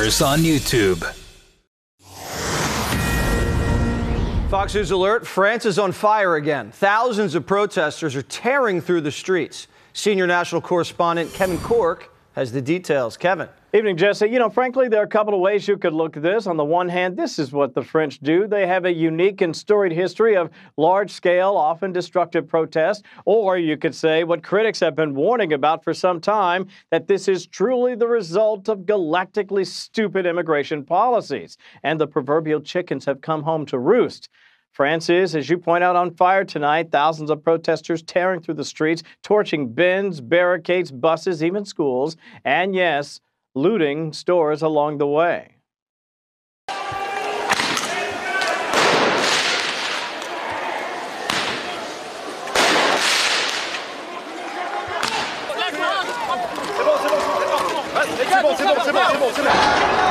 Stars on YouTube. Fox News alert, France is on fire again. Thousands of protesters are tearing through the streets. Senior national correspondent Kevin Corke has the details. Kevin. Evening, Jesse. You know, frankly, there are a couple of ways you could look at this. On the one hand, this is what the French do. They have a unique and storied history of large-scale, often destructive protests. Or you could say what critics have been warning about for some time, that this is truly the result of galactically stupid immigration policies. And the proverbial chickens have come home to roost. France is, as you point out, on fire tonight. Thousands of protesters tearing through the streets, torching bins, barricades, buses, even schools. And yes, looting stores along the way. C'est bon.